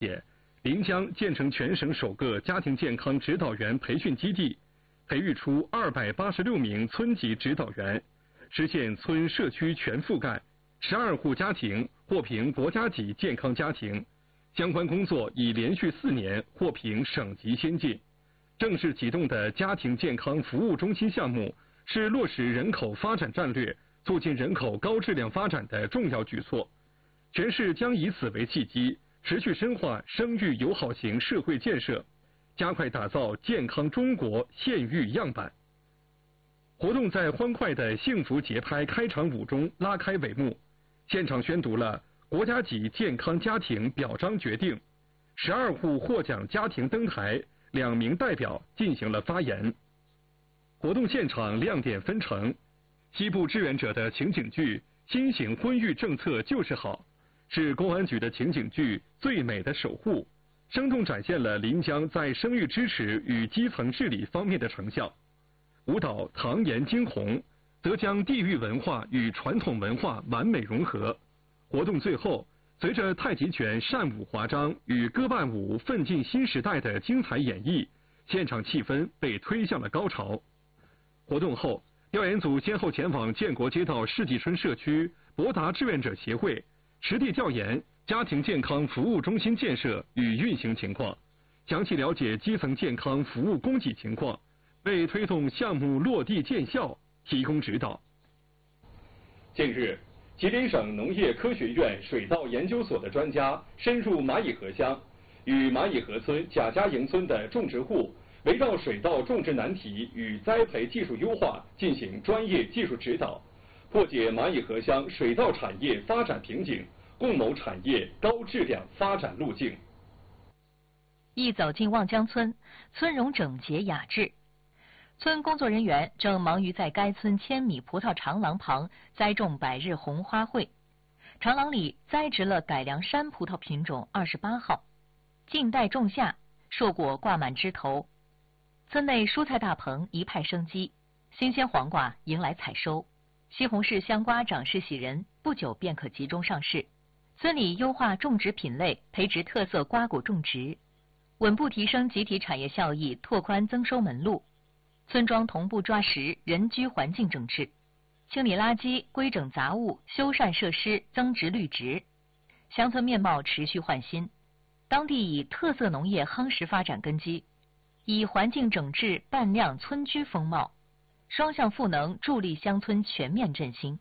临江建成全省首个家庭健康指导员培训基地，培育出286名村级指导员，实现村社区全覆盖，12户家庭获评国家级健康家庭，相关工作已连续4年获评省级先进。正式启动的家庭健康服务中心项目是落实人口发展战略、促进人口高质量发展的重要举措。全市将以此为契机，持续深化生育友好型社会建设，加快打造健康中国县域样板。活动在欢快的幸福节拍开场舞中拉开帷幕，现场宣读了国家级健康家庭表彰决定，12户获奖家庭登台，2名代表进行了发言。活动现场亮点纷呈，西部志愿者的情景剧《新型婚育政策就是好》是公安局的情景剧《最美的守护》，生动展现了临江在生育支持与基层治理方面的成效。舞蹈《唐颜惊鸿》则将地域文化与传统文化完美融合。活动最后，随着太极拳善舞华章与歌伴舞奋进新时代的精彩演绎，现场气氛被推向了高潮。活动后，调研组先后前往建国街道世纪春社区、博达志愿者协会，实地调研家庭健康服务中心建设与运行情况，详细了解基层健康服务供给情况，为推动项目落地见效提供指导。近日，吉林省农业科学院水稻研究所的专家深入蚂蚁河乡，与蚂蚁河村贾家营村的种植户围绕水稻种植难题与栽培技术优化进行专业技术指导，破解蚂蚁河乡水稻产业发展瓶颈，共谋产业高质量发展路径。 一走进望江村，村容整洁雅致。村工作人员正忙于在该村1000米葡萄长廊旁栽种百日红花卉，长廊里栽植了改良山葡萄品种28号，静待仲夏，硕果挂满枝头。村内蔬菜大棚一派生机，新鲜黄瓜迎来采收，西红柿、香瓜长势喜人，不久便可集中上市。村里优化种植品类，培植特色瓜果种植，稳步提升集体产业效益，拓宽增收门路。村庄同步抓实人居环境整治，清理垃圾、规整杂物、修缮设施，增值绿植，乡村面貌持续焕新。当地以特色农业夯实发展根基，以环境整治扮亮村居风貌，双向赋能助力乡村全面振兴。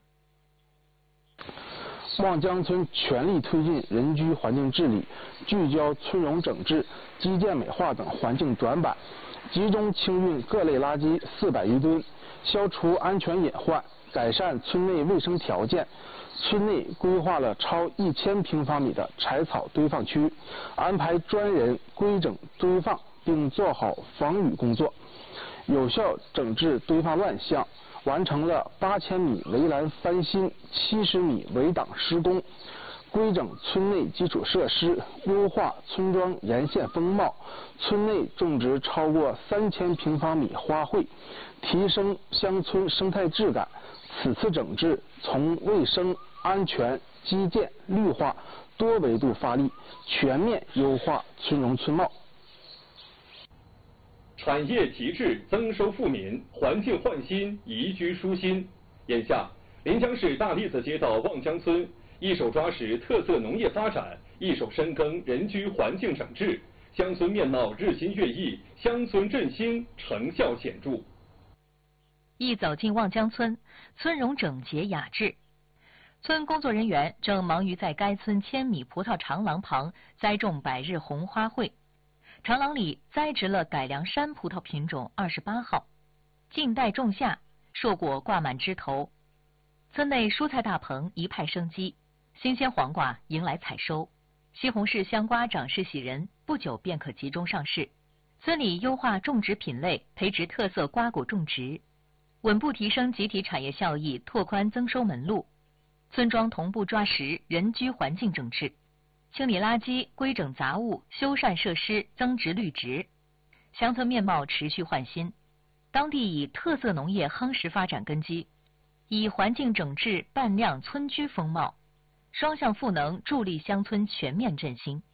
望江村全力推进人居环境治理，聚焦村容整治、基建美化等环境转板，集中清运各类垃圾400余吨，消除安全隐患，改善村内卫生条件。村内规划了超1000平方米的柴草堆放区，安排专人规整堆放，并做好防雨工作，有效整治堆放乱象，完成了8000米围栏翻新、70米围挡施工，规整村内基础设施，优化村庄沿线风貌。村内种植超过3000平方米花卉，提升乡村生态质感。此次整治从卫生、安全、基建、绿化多维度发力，全面优化村容村貌。 产业提质，增收富民，环境焕新，宜居舒心。眼下，临江市大栗子街道望江村一手抓实特色农业发展，一手深耕人居环境整治，乡村面貌日新月异，乡村振兴成效显著。 一走进望江村，村容整洁雅致。村工作人员正忙于在该村1000米葡萄长廊旁栽种百日红花卉，长廊里栽植了改良山葡萄品种28号，静待仲夏，硕果挂满枝头。村内蔬菜大棚一派生机，新鲜黄瓜迎来采收，西红柿、香瓜长势喜人，不久便可集中上市。村里优化种植品类，培植特色瓜果种植，稳步提升集体产业效益，拓宽增收门路。村庄同步抓实人居环境整治，清理垃圾、规整杂物、修缮设施，增值绿植，乡村面貌持续焕新。当地以特色农业夯实发展根基，以环境整治扮亮村居风貌，双向赋能助力乡村全面振兴。